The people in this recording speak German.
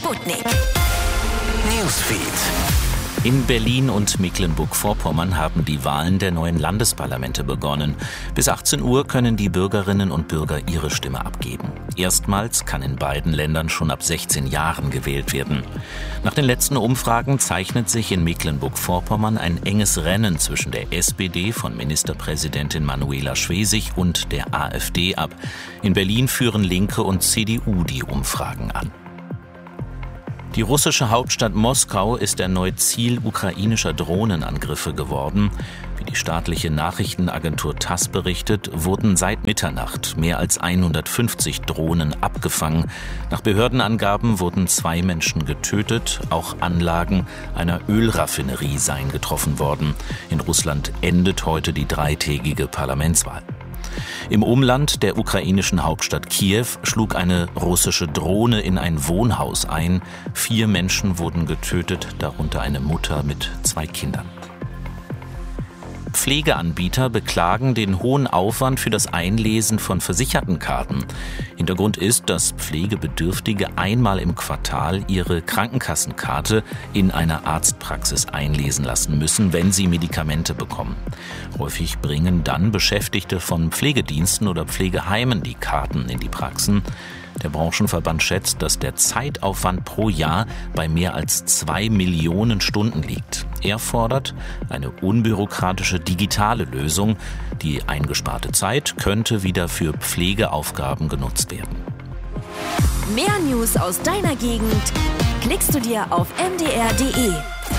Sputnik. Newsfeed. In Berlin und Mecklenburg-Vorpommern haben die Wahlen der neuen Landesparlamente begonnen. Bis 18 Uhr können die Bürgerinnen und Bürger ihre Stimme abgeben. Erstmals kann in beiden Ländern schon ab 16 Jahren gewählt werden. Nach den letzten Umfragen zeichnet sich in Mecklenburg-Vorpommern ein enges Rennen zwischen der SPD von Ministerpräsidentin Manuela Schwesig und der AfD ab. In Berlin führen Linke und CDU die Umfragen an. Die russische Hauptstadt Moskau ist erneut Ziel ukrainischer Drohnenangriffe geworden. Wie die staatliche Nachrichtenagentur TASS berichtet, wurden seit Mitternacht mehr als 150 Drohnen abgefangen. Nach Behördenangaben wurden 2 Menschen getötet, auch Anlagen einer Ölraffinerie seien getroffen worden. In Russland endet heute die 3-tägige Parlamentswahl. Im Umland der ukrainischen Hauptstadt Kiew schlug eine russische Drohne in ein Wohnhaus ein. 4 Menschen wurden getötet, darunter eine Mutter mit 2 Kindern. Pflegeanbieter beklagen den hohen Aufwand für das Einlesen von Versichertenkarten. Hintergrund ist, dass Pflegebedürftige einmal im Quartal ihre Krankenkassenkarte in einer Arztpraxis einlesen lassen müssen, wenn sie Medikamente bekommen. Häufig bringen dann Beschäftigte von Pflegediensten oder Pflegeheimen die Karten in die Praxen. Der Branchenverband schätzt, dass der Zeitaufwand pro Jahr bei mehr als 2 Millionen Stunden liegt. Er fordert eine unbürokratische digitale Lösung. Die eingesparte Zeit könnte wieder für Pflegeaufgaben genutzt werden. Mehr News aus deiner Gegend klickst du dir auf mdr.de.